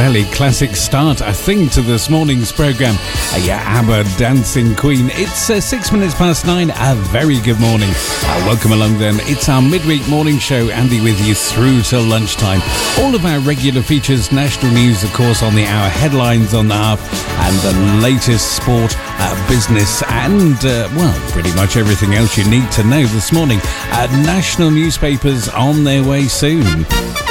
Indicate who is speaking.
Speaker 1: fairly classic start, I think, to this morning's programme. ABBA Dancing Queen. It's 6 minutes past 9. A very good morning. Welcome along then. It's our midweek morning show. Andy with you through till lunchtime. All of our regular features, national news, of course, on the hour, headlines on the half, and the latest sport, business, and, pretty much everything else you need to know this morning. National newspapers on their way soon.